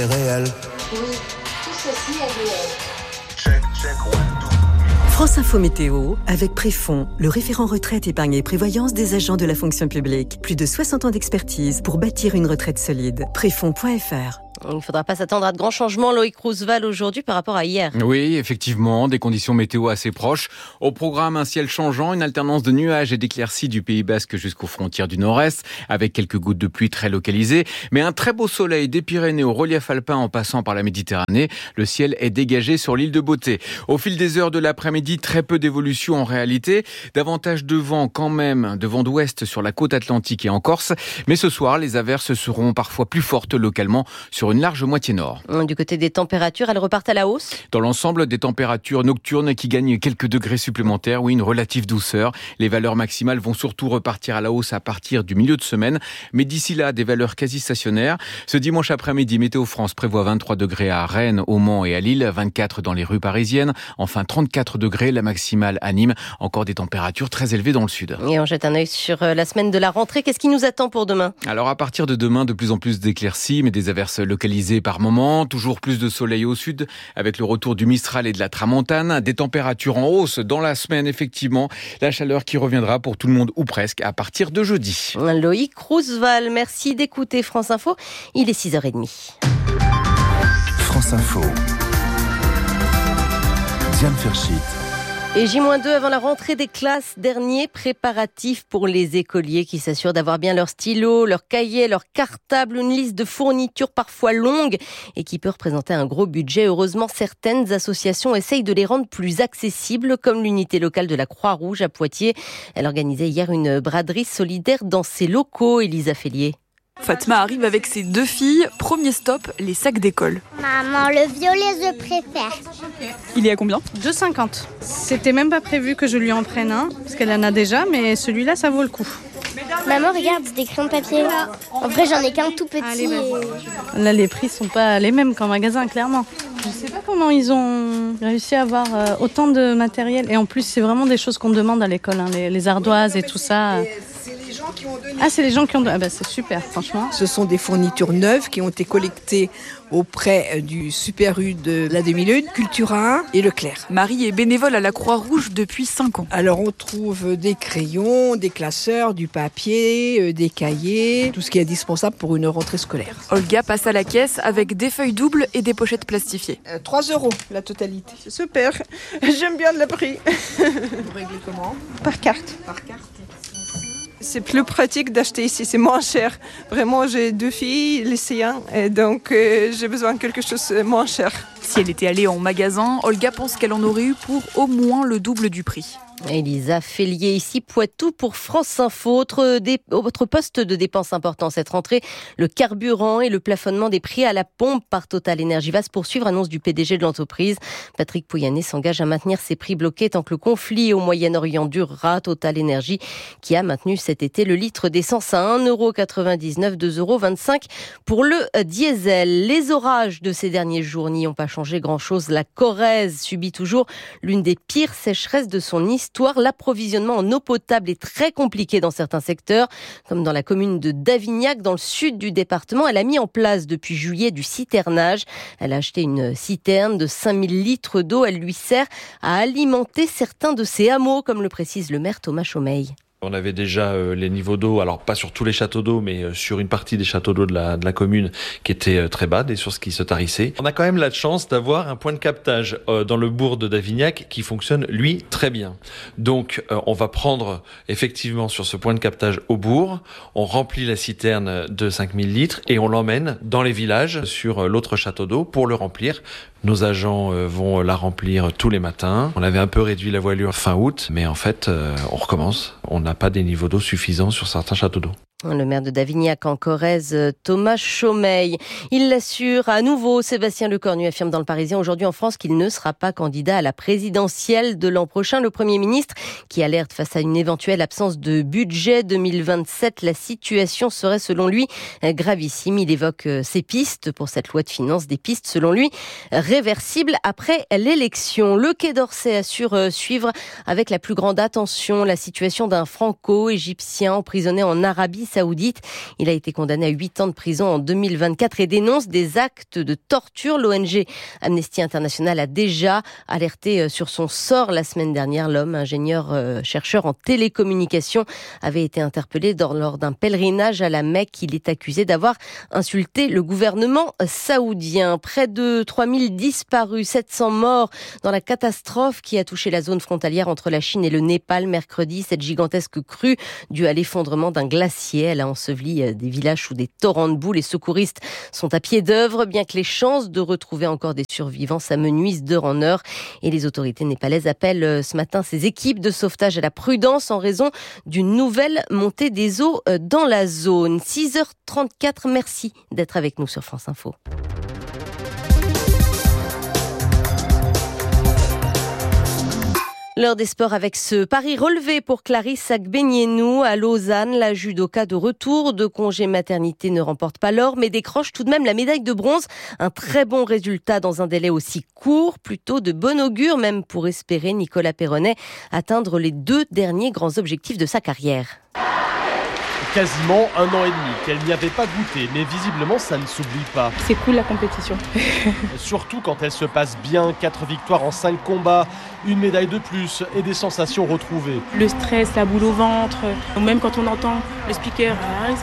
Réel. Oui, tout ceci est réel. France Info Météo avec Préfond, le référent retraite, épargne et prévoyance des agents de la fonction publique. Plus de 60 ans d'expertise pour bâtir une retraite solide. Préfond.fr. Il ne faudra pas s'attendre à de grands changements, Loïc Roosevelt, aujourd'hui par rapport à hier. Oui, effectivement, des conditions météo assez proches. Au programme, un ciel changeant, une alternance de nuages et d'éclaircies du Pays Basque jusqu'aux frontières du Nord-Est, avec quelques gouttes de pluie très localisées. Mais un très beau soleil des Pyrénées au relief alpin en passant par la Méditerranée. Le ciel est dégagé sur l'île de Beauté. Au fil des heures de l'après-midi, très peu d'évolution en réalité. Davantage de vent quand même, de vent d'ouest sur la côte atlantique et en Corse. Mais ce soir, les averses seront parfois plus fortes localement sur une large moitié nord. Du côté des températures, elles repartent à la hausse ? Dans l'ensemble, des températures nocturnes qui gagnent quelques degrés supplémentaires, oui, une relative douceur. Les valeurs maximales vont surtout repartir à la hausse à partir du milieu de semaine, mais d'ici là, des valeurs quasi stationnaires. Ce dimanche après-midi, Météo France prévoit 23 degrés à Rennes, au Mans et à Lille, 24 dans les rues parisiennes, enfin 34 degrés la maximale à Nîmes, encore des températures très élevées dans le sud. Et on jette un œil sur la semaine de la rentrée. Qu'est-ce qui nous attend pour demain ? Alors à partir de demain, de plus en plus d'éclaircies, mais des averses localisées par moment, toujours plus de soleil au sud, avec le retour du Mistral et de la Tramontane, des températures en hausse dans la semaine, effectivement, la chaleur qui reviendra pour tout le monde ou presque à partir de jeudi. Loïc Roosevelt, merci d'écouter France Info, il est 6h30. France Info. Diane Ferchit. Et J-2 avant la rentrée des classes, dernier préparatif pour les écoliers qui s'assurent d'avoir bien leur stylo, leur cahier, leur cartable, une liste de fournitures parfois longue et qui peut représenter un gros budget. Heureusement, certaines associations essayent de les rendre plus accessibles, comme l'unité locale de la Croix-Rouge à Poitiers. Elle organisait hier une braderie solidaire dans ses locaux. Elisa Fellier. Fatma arrive avec ses 2 filles. Premier stop, les sacs d'école. Maman, le violet, je préfère. Il est à combien ? 2,50. C'était même pas prévu que je lui en prenne un, parce qu'elle en a déjà, mais celui-là, ça vaut le coup. Maman, regarde, c'est des crayons de papier. En vrai, j'en ai qu'un tout petit. Allez, là, les prix sont pas les mêmes qu'en magasin, clairement. Je sais pas comment ils ont réussi à avoir autant de matériel. Et en plus, c'est vraiment des choses qu'on demande à l'école, hein, les ardoises et tout ça. C'est les gens qui ont donné. Ah bah c'est super, franchement. Ce sont des fournitures neuves qui ont été collectées auprès du Super U de la Demi-Lune, Cultura et Leclerc. Marie est bénévole à la Croix-Rouge depuis 5 ans. Alors on trouve des crayons, des classeurs, du papier, des cahiers, tout ce qui est indispensable pour une rentrée scolaire. Olga passe à la caisse avec des feuilles doubles et des pochettes plastifiées. 3 € la totalité. C'est super, j'aime bien le prix. Vous réglez comment ? Par carte. Par carte. C'est plus pratique d'acheter ici, c'est moins cher. Vraiment, j'ai 2 filles lycéennes et donc j'ai besoin de quelque chose de moins cher. Si elle était allée en magasin, Olga pense qu'elle en aurait eu pour au moins le double du prix. Elisa Fellier, ici Poitou pour France Info. Autre poste de dépenses important cette rentrée, le carburant et le plafonnement des prix à la pompe par Total Énergie va se poursuivre, annonce du PDG de l'entreprise. Patrick Pouyanné s'engage à maintenir ses prix bloqués tant que le conflit au Moyen-Orient durera. Total Énergie qui a maintenu cet été le litre d'essence à 1,99 €, 2,25 € pour le diesel. Les orages de ces derniers jours n'y ont pas changé grand-chose. La Corrèze subit toujours l'une des pires sécheresses de son histoire. L'approvisionnement en eau potable est très compliqué dans certains secteurs, comme dans la commune de Davignac, dans le sud du département. Elle a mis en place depuis juillet du citernage. Elle a acheté une citerne de 5000 litres d'eau. Elle lui sert à alimenter certains de ses hameaux, comme le précise le maire Thomas Chaumeil. On avait déjà les niveaux d'eau, alors pas sur tous les châteaux d'eau, mais sur une partie des châteaux d'eau de la commune qui étaient très bas, des sources qui se tarissaient. On a quand même la chance d'avoir un point de captage dans le bourg de Davignac qui fonctionne, lui, très bien. Donc on va prendre effectivement sur ce point de captage au bourg, on remplit la citerne de 5000 litres et on l'emmène dans les villages sur l'autre château d'eau pour le remplir. Nos agents vont la remplir tous les matins. On avait un peu réduit la voilure fin août, mais en fait, on recommence. On n'a pas des niveaux d'eau suffisants sur certains châteaux d'eau. Le maire de Davignac en Corrèze, Thomas Chaumeil. Il l'assure à nouveau, Sébastien Lecornu affirme dans Le Parisien aujourd'hui en France qu'il ne sera pas candidat à la présidentielle de l'an prochain. Le Premier ministre qui alerte face à une éventuelle absence de budget 2027. La situation serait selon lui gravissime. Il évoque ses pistes pour cette loi de finances, des pistes selon lui réversibles après l'élection. Le Quai d'Orsay assure suivre avec la plus grande attention la situation d'un franco-égyptien emprisonné en Arabie Saoudite. Il a été condamné à 8 ans de prison en 2024 et dénonce des actes de torture. L'ONG Amnesty International a déjà alerté sur son sort la semaine dernière. L'homme, chercheur en télécommunication, avait été interpellé lors d'un pèlerinage à la Mecque. Il est accusé d'avoir insulté le gouvernement saoudien. Près de 3000 disparus, 700 morts dans la catastrophe qui a touché la zone frontalière entre la Chine et le Népal mercredi. Cette gigantesque crue due à l'effondrement d'un glacier. Elle a enseveli des villages sous des torrents de boue. Les secouristes sont à pied d'œuvre, bien que les chances de retrouver encore des survivants s'amenuisent d'heure en heure. Et les autorités népalaises appellent ce matin ces équipes de sauvetage à la prudence en raison d'une nouvelle montée des eaux dans la zone. 6h34, merci d'être avec nous sur France Info. L'heure des sports avec ce pari relevé pour Clarisse Agbenienou à Lausanne. La judoka de retour de congé maternité ne remporte pas l'or, mais décroche tout de même la médaille de bronze. Un très bon résultat dans un délai aussi court, plutôt de bon augure même pour espérer Nicolas Perronnet atteindre les 2 derniers grands objectifs de sa carrière. Quasiment 1 an et demi qu'elle n'y avait pas goûté, mais visiblement ça ne s'oublie pas. C'est cool la compétition. Surtout quand elle se passe bien, 4 victoires en 5 combats, une médaille de plus et des sensations retrouvées. Le stress, la boule au ventre, même quand on entend le speaker,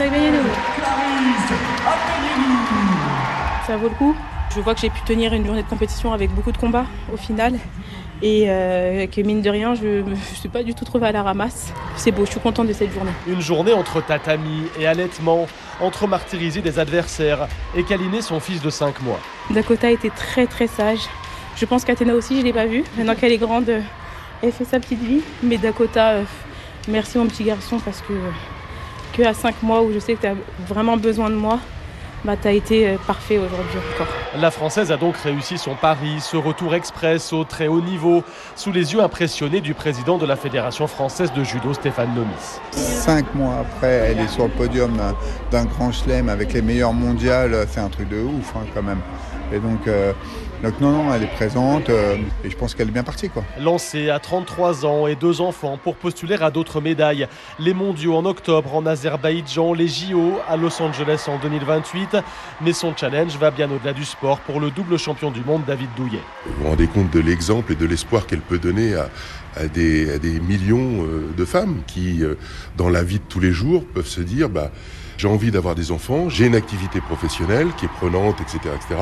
ça vaut le coup. Je vois que j'ai pu tenir une journée de compétition avec beaucoup de combats au final. Et que mine de rien, je ne suis pas du tout trouvée à la ramasse. C'est beau, je suis contente de cette journée. Une journée entre tatami et allaitement, entre martyriser des adversaires et câliner son fils de 5 mois. Dakota était très très sage. Je pense qu'Athéna aussi, je ne l'ai pas vue. Maintenant qu'elle est grande, elle fait sa petite vie. Mais Dakota, merci mon petit garçon parce que à 5 mois où je sais que tu as vraiment besoin de moi, tu as été parfait aujourd'hui encore. La Française a donc réussi son pari, ce retour express au très haut niveau, sous les yeux impressionnés du président de la Fédération française de judo, Stéphane Nomis. 5 mois après, elle est sur le podium d'un grand chelem avec les meilleurs mondiales, c'est un truc de ouf quand même. Et donc non, elle est présente et je pense qu'elle est bien partie, quoi. Lancée à 33 ans et 2 enfants pour postuler à d'autres médailles. Les mondiaux en octobre en Azerbaïdjan, les JO à Los Angeles en 2028. Mais son challenge va bien au-delà du sport pour le double champion du monde David Douillet. Vous vous rendez compte de l'exemple et de l'espoir qu'elle peut donner à des millions de femmes qui, dans la vie de tous les jours, peuvent se dire j'ai envie d'avoir des enfants, j'ai une activité professionnelle qui est prenante, etc.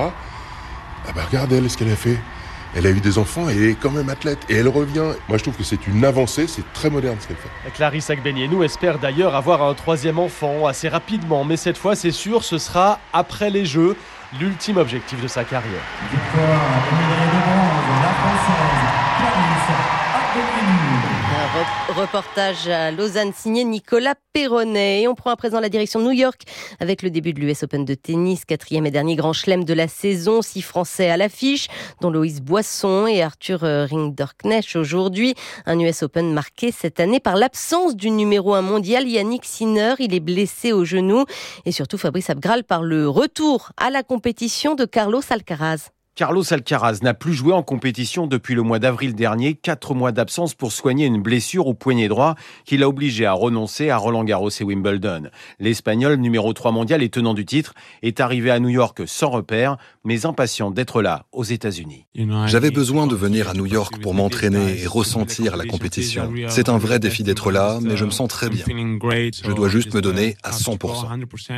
Regarde elle, ce qu'elle a fait. Elle a eu des enfants et elle est quand même athlète. Et elle revient. Moi, je trouve que c'est une avancée, c'est très moderne ce qu'elle fait. Clarisse Agbenienou espère d'ailleurs avoir un 3e enfant assez rapidement. Mais cette fois, c'est sûr, ce sera après les Jeux, l'ultime objectif de sa carrière. Victoire de médaille de bronze, la Française Clarisse Agbenienou. Un reportage à Lausanne signé Nicolas Perronnet. Et on prend à présent la direction de New York avec le début de l'US Open de tennis, 4e et dernier grand chelem de la saison. 6 Français à l'affiche, dont Loïs Boisson et Arthur Rinderknecht aujourd'hui. Un US Open marqué cette année par l'absence du numéro 1 mondial, Yannick Sinner. Il est blessé au genou. Et surtout Fabrice Abgral par le retour à la compétition de Carlos Alcaraz. Carlos Alcaraz n'a plus joué en compétition depuis le mois d'avril dernier, 4 mois d'absence pour soigner une blessure au poignet droit qui l'a obligé à renoncer à Roland-Garros et Wimbledon. L'Espagnol, numéro 3 mondial et tenant du titre, est arrivé à New York sans repère, mais impatient d'être là aux États-Unis. J'avais besoin de venir à New York pour m'entraîner et ressentir la compétition. C'est un vrai défi d'être là, mais je me sens très bien. Je dois juste me donner à 100%.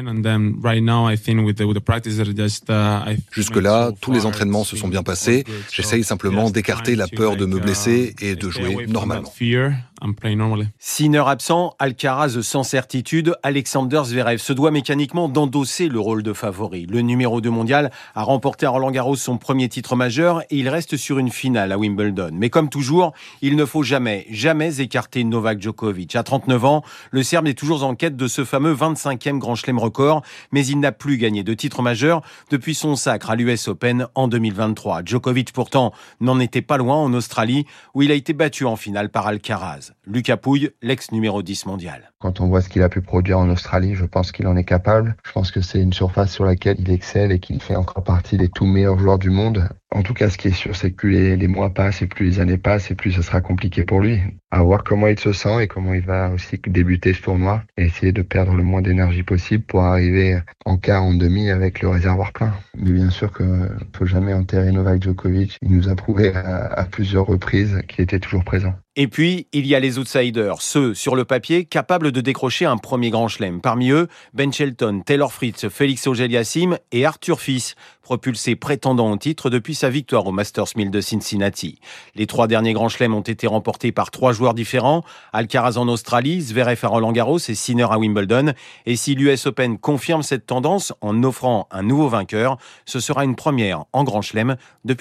Jusque-là, tous les entraînements se sont bien passés. J'essaye simplement d'écarter la peur de me blesser et de jouer normalement. Sinner absent, Alcaraz sans certitude, Alexander Zverev se doit mécaniquement d'endosser le rôle de favori. Le numéro 2 mondial a remporté à Roland-Garros son premier titre majeur et il reste sur une finale à Wimbledon. Mais comme toujours, il ne faut jamais écarter Novak Djokovic. À 39 ans, le Serbe est toujours en quête de ce fameux 25e Grand Chelem record, mais il n'a plus gagné de titre majeur depuis son sacre à l'US Open en 2023. Djokovic pourtant n'en était pas loin en Australie où il a été battu en finale par Alcaraz. Lucas Pouille, l'ex-numéro 10 mondial. Quand on voit ce qu'il a pu produire en Australie, je pense qu'il en est capable. Je pense que c'est une surface sur laquelle il excelle et qu'il fait encore partie des tout meilleurs joueurs du monde. En tout cas, ce qui est sûr, c'est que plus les mois passent et plus les années passent et plus ce sera compliqué pour lui. À voir comment il se sent et comment il va aussi débuter ce tournoi et essayer de perdre le moins d'énergie possible pour arriver en quart, en demi avec le réservoir plein. Mais bien sûr qu'il ne faut jamais enterrer Novak Djokovic. Il nous a prouvé à plusieurs reprises qu'il était toujours présent. Et puis, il y a les outsiders, ceux, sur le papier, capables de décrocher un premier grand chelem. Parmi eux, Ben Shelton, Taylor Fritz, Félix Auger-Aliassime et Arthur Fils, propulsés prétendants au titre depuis sa victoire au Masters 1000 de Cincinnati. Les 3 derniers grands chelems ont été remportés par 3 joueurs différents, Alcaraz en Australie, Zverev à Roland-Garros et Sinner à Wimbledon. Et si l'US Open confirme cette tendance en offrant un nouveau vainqueur, ce sera une première en grand chelem depuis